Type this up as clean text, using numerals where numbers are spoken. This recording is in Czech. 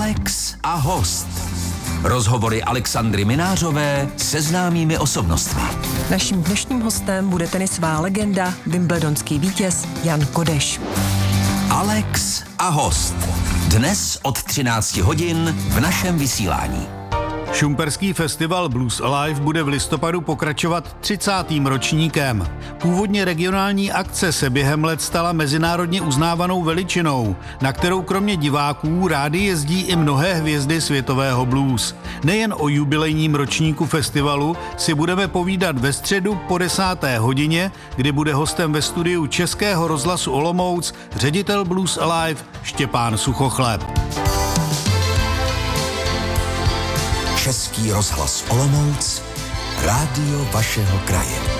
Alex a host. Rozhovory Alexandry Minářové se známými osobnostmi. Naším dnešním hostem bude tenisová legenda, wimbledonský vítěz Jan Kodeš. Alex a host. Dnes od 13 hodin v našem vysílání. Šumperský festival Blues Alive bude v listopadu pokračovat 30. ročníkem. Původně regionální akce se během let stala mezinárodně uznávanou veličinou, na kterou kromě diváků rády jezdí i mnohé hvězdy světového blues. Nejen o jubilejním ročníku festivalu si budeme povídat ve středu po 10. hodině, kdy bude hostem ve studiu Českého rozhlasu Olomouc ředitel Blues Alive Štěpán Suchochleb. Český rozhlas Olomouc, rádio vašeho kraje.